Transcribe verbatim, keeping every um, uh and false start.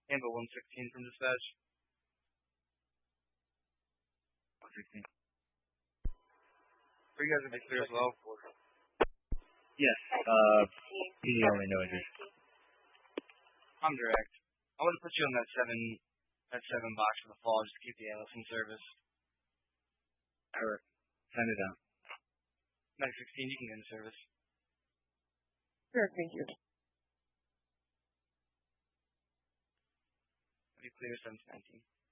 Handle one sixteen from dispatch. one sixteen. For you guys to be clear as well. Yes. Uh, P D only, no injuries. I'm direct. I want to put you on that seven, that seven box for the fall, just to keep the analyst in service. Alright. Send it down. nine sixteen, you can get in service. Sure, thank you. Be clear, seven nineteen.